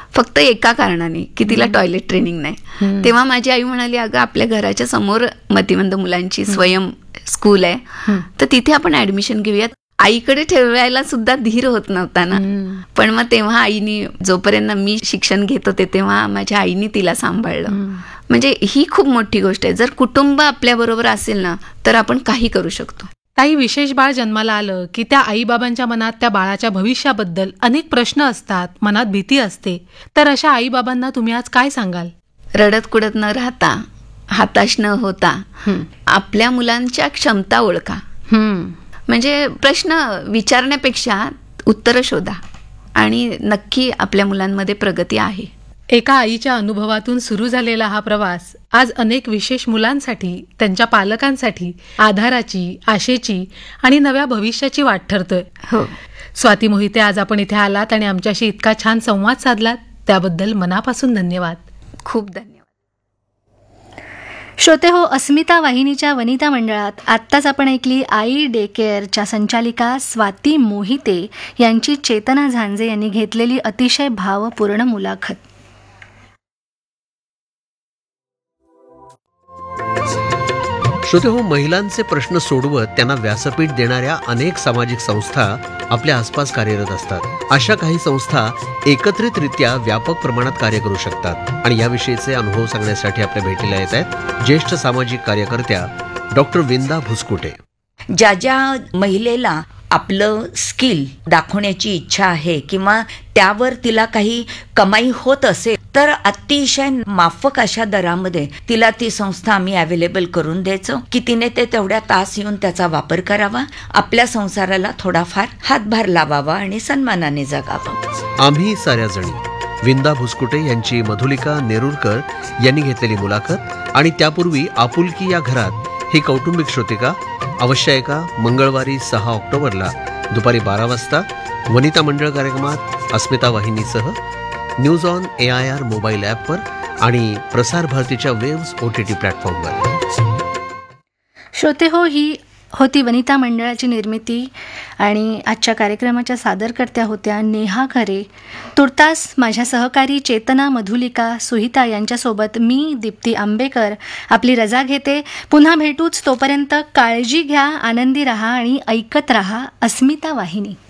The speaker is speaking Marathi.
फक्त एका कारणाने की तिला टॉयलेट ट्रेनिंग नाही. तेव्हा माझी आई म्हणाली, अगं आपल्या घराच्या समोर मतिमंद मुलांची स्वयं स्कूल आहे, तर तिथे आपण ऍडमिशन घेऊयात. आईकडे ठेवायला सुद्धा धीर होत नव्हता ना. पण मग तेव्हा आईनी, जोपर्यंत मी शिक्षण घेत होते तेव्हा माझ्या आईनी तिला सांभाळलं. म्हणजे ही खूप मोठी गोष्ट आहे. जर कुटुंब आपल्याबरोबर असेल ना तर आपण काही करू शकतो. काही विशेष बाळ जन्माला आलं की त्या आईबाबांच्या मनात त्या बाळाच्या भविष्याबद्दल अनेक प्रश्न असतात, मनात भीती असते. तर अशा आईबाबांना तुम्ही आज काय सांगाल? रडत कुडत न राहता, हताश न होता आपल्या मुलांच्या क्षमता ओळखा. म्हणजे प्रश्न विचारण्यापेक्षा उत्तरं शोधा आणि नक्की आपल्या मुलांमध्ये प्रगती आहे. एका आईच्या अनुभवातून सुरू झालेला हा प्रवास आज अनेक विशेष मुलांसाठी, त्यांच्या पालकांसाठी आधाराची, आशेची आणि नव्या भविष्याची वाट ठरतोय. हो. स्वाती मोहिते, आज आपण इथे आलात आणि आमच्याशी इतका छान संवाद साधलात, त्याबद्दल मनापासून धन्यवाद. खूप धन्यवाद. श्रोते हो, अस्मिता वाहिनीच्या वनिता मंडळात आत्ताच आपण ऐकली आई डे केअरच्या संचालिका स्वाती मोहिते यांची चेतना झांजे यांनी घेतलेली अतिशय भावपूर्ण मुलाखत. श्रोते हो, महिलांचे प्रश्न सोडवत त्यांना व्यासपीठ देणाऱ्या अनेक सामाजिक संस्था आपल्या आसपास कार्यरत असतात. अशा काही संस्था एकत्रितरित्या व्यापक प्रमाणात कार्य करू शकतात आणि याविषयीचे अनुभव सांगण्यासाठी आपल्या भेटीला येत आहेत ज्येष्ठ सामाजिक कार्यकर्त्या डॉक्टर विंदा भुसकुटे. ज्या महिलेला आपलं स्किल दाखवण्याची इच्छा आहे किंवा त्यावर तिला काही कमाई होत असेल तर अतिशय माफक अशा दरामध्ये तिला ती संस्था आम्ही अवेलेबल करून द्यायचो की तिने ते तेवढ्या तास येऊन त्याचा वापर करावा, आपल्या संसाराला थोडाफार हातभार लावावा आणि सन्मानाने जगावं. आम्ही साऱ्या जणी, विंदा भुसकुटे यांची मधुलिका नेरुरकर यांनी घेतलेली मुलाखत. आणि त्यापूर्वी आपुलकी या घरात ही कौटुंबिक श्रोतिका अवश्य ऐका. मंगळवारी 6 ऑक्टोबरला दुपारी 12 वाजता वनिता मंडळ कार्यक्रमात अस्मिता वाहिनीसह न्यूज ऑन AIR मोबाईल ॲपवर आणि प्रसार भारतीच्या वेव्स OTT प्लॅटफॉर्मवर. श्रोते हो, ही होती वनिता मंडळाची निर्मिती आणि आजच्या कार्यक्रमाच्या सादरकर्त्या होत्या नेहा खरे. तुर्तास माझ्या सहकारी चेतना, मधुलिका, सुहिता यांच्यासोबत मी दीप्ती आंबेकर आपली रजा घेते. पुन्हा भेटूच. तोपर्यंत काळजी घ्या, आनंदी रहा आणि ऐकत रहा अस्मिता वाहिनी.